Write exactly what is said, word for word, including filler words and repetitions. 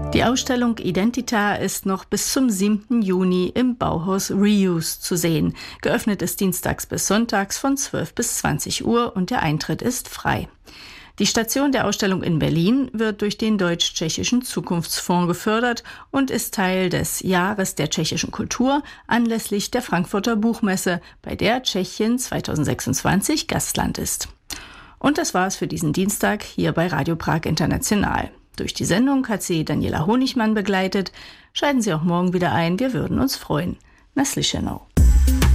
Die Ausstellung Identita ist noch bis zum siebten Juni im Bauhaus Reuse zu sehen. Geöffnet ist dienstags bis sonntags von zwölf bis zwanzig Uhr und der Eintritt ist frei. Die Station der Ausstellung in Berlin wird durch den Deutsch-Tschechischen Zukunftsfonds gefördert und ist Teil des Jahres der tschechischen Kultur anlässlich der Frankfurter Buchmesse, bei der Tschechien zweitausendsechsundzwanzig Gastland ist. Und das war es für diesen Dienstag hier bei Radio Prag International. Durch die Sendung hat sie Daniela Honigmann begleitet. Schalten Sie auch morgen wieder ein, wir würden uns freuen. Na slyšenou.